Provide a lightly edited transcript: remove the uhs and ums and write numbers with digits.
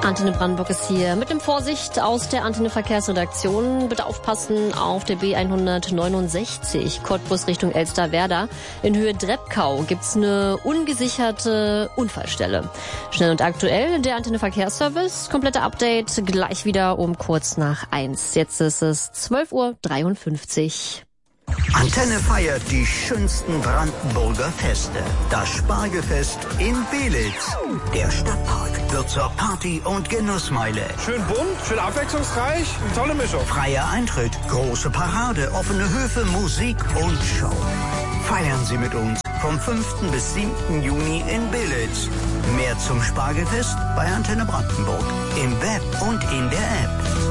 Antenne Brandenburg ist hier mit dem Vorsicht aus der Antenne Verkehrsredaktion. Bitte aufpassen auf der B169 Cottbus Richtung Elsterwerda. In Höhe Dreppkau gibt's eine ungesicherte Unfallstelle. Schnell und aktuell der Antenne Verkehrsservice. Komplette Update gleich wieder um kurz nach 1. Jetzt ist es 12:53 Uhr. Antenne feiert die schönsten Brandenburger Feste. Das Spargelfest in Belitz. Der Stadtpark wird zur Party- und Genussmeile. Schön bunt, schön abwechslungsreich, eine tolle Mischung. Freier Eintritt, große Parade, offene Höfe, Musik und Show. Feiern Sie mit uns vom 5. bis 7. Juni in Belitz. Mehr zum Spargelfest bei Antenne Brandenburg. Im Web und in der App.